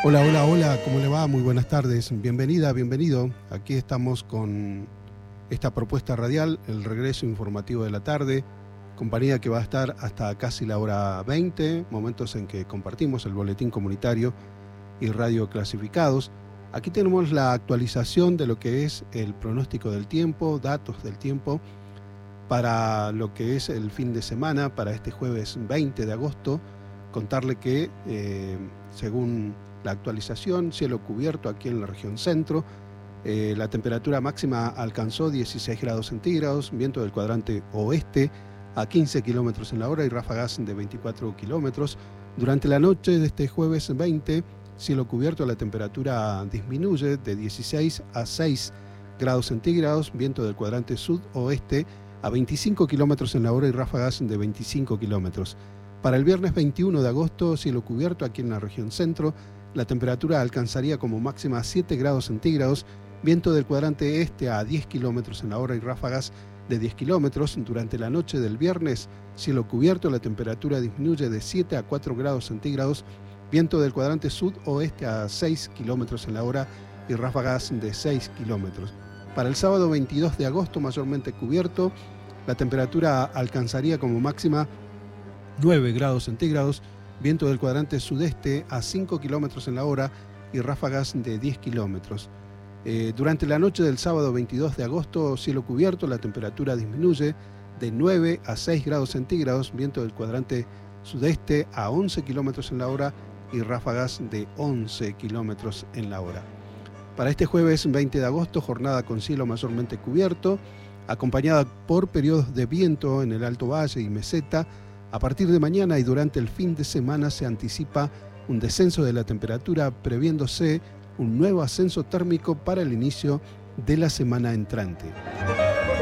Hola, hola, hola, ¿cómo le va? Muy buenas tardes, bienvenida, bienvenido. Aquí estamos con esta propuesta radial, el regreso informativo de la tarde, compañía que va a estar hasta casi la hora 20, momentos en que compartimos el boletín comunitario y radio clasificados. Aquí tenemos la actualización de lo que es el pronóstico del tiempo, datos del tiempo, para lo que es el fin de semana, para este jueves 20 de agosto, contarle que según la actualización, cielo cubierto aquí en la región centro, la temperatura máxima alcanzó 16 grados centígrados, viento del cuadrante oeste a 15 kilómetros en la hora y ráfagas de 24 kilómetros. Durante la noche de este jueves 20, cielo cubierto, la temperatura disminuye de 16 a 6 grados centígrados, viento del cuadrante sudoeste a 25 kilómetros en la hora y ráfagas de 25 kilómetros. Para el viernes 21 de agosto, cielo cubierto aquí en la región centro, la temperatura alcanzaría como máxima 7 grados centígrados, viento del cuadrante este a 10 kilómetros en la hora y ráfagas de 10 kilómetros. Durante la noche del viernes, cielo cubierto, la temperatura disminuye de 7 a 4 grados centígrados, viento del cuadrante sudoeste a 6 kilómetros en la hora y ráfagas de 6 kilómetros. Para el sábado 22 de agosto, mayormente cubierto, la temperatura alcanzaría como máxima 9 grados centígrados, viento del cuadrante sudeste a 5 kilómetros en la hora y ráfagas de 10 kilómetros. Durante la noche del sábado 22 de agosto, cielo cubierto, la temperatura disminuye de 9 a 6 grados centígrados, viento del cuadrante sudeste a 11 kilómetros en la hora y ráfagas de 11 kilómetros en la hora. Para este jueves 20 de agosto, jornada con cielo mayormente cubierto, acompañada por periodos de viento en el Alto Valle y Meseta. A partir de mañana y durante el fin de semana se anticipa un descenso de la temperatura, previéndose un nuevo ascenso térmico para el inicio de la semana entrante.